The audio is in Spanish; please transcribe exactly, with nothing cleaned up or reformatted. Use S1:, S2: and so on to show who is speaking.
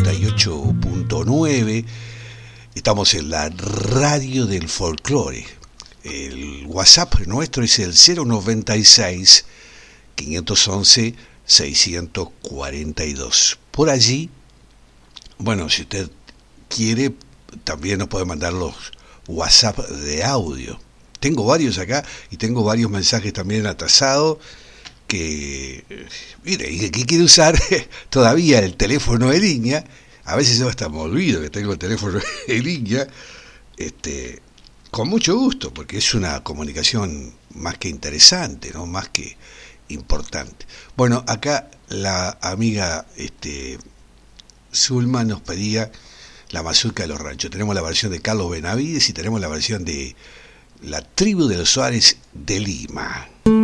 S1: noventa y ocho punto nueve. Estamos en la radio del folclore. El WhatsApp nuestro es el cero noventa y seis, quinientos once, seiscientos cuarenta y dos. Por allí, bueno, si usted quiere, también nos puede mandar los WhatsApp de audio. Tengo varios acá y tengo varios mensajes también atrasados que, mire, y que quiere usar todavía el teléfono de línea. A veces yo hasta me olvido que tengo el teléfono de línea, este, con mucho gusto, porque es una comunicación más que interesante, ¿no? Más que importante. Bueno, acá la amiga este, Zulma nos pedía la mazurca de los ranchos. Tenemos la versión de Carlos Benavides y tenemos la versión de La Tribu de los Suárez de Lima.